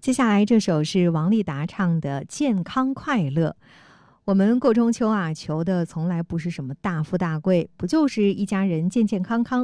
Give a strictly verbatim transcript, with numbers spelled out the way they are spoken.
接下来这首是王丽达唱的《健康快乐》。我们过中秋啊，求的从来不是什么大富大贵，不就是一家人健健康康